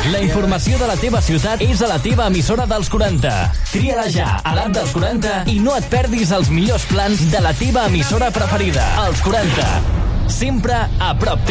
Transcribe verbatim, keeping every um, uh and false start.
La informació de la teva ciutat és a la teva emissora dels quaranta. Tria-la ja a l'app dels quaranta i no et perdis els millors plans de la teva emissora preferida. Els quaranta. Sempre a prop teu.